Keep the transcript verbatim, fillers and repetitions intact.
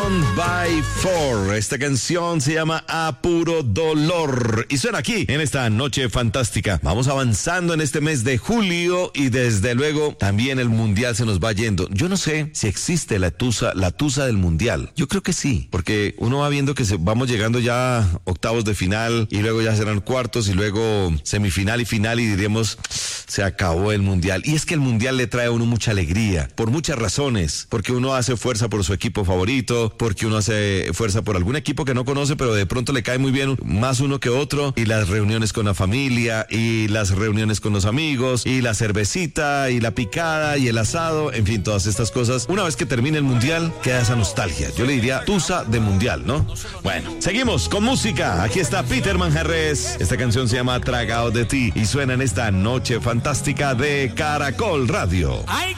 One by Four. Esta canción se llama A Puro Dolor y suena aquí en esta noche fantástica. Vamos avanzando en este mes de julio y desde luego también el mundial se nos va yendo. Yo no sé si existe la tusa, la tusa del mundial. Yo creo que sí, porque uno va viendo que se, vamos llegando ya a octavos de final y luego ya serán cuartos y luego semifinal y final y diríamos se acabó el mundial. Y es que el mundial le trae a uno mucha alegría por muchas razones, porque uno hace fuerza por su equipo favorito, porque uno hace fuerza por algún equipo que no conoce pero de pronto le cae muy bien más uno que otro, y las reuniones con la familia y las reuniones con los amigos y la cervecita y la picada y el asado, en fin, todas estas cosas. Una vez que termine el mundial queda esa nostalgia, yo le diría tusa de mundial, ¿no? Bueno, seguimos con música. Aquí está Peter Manjarres, esta canción se llama Tragado de ti y suena en esta noche fantástica de Caracol Radio.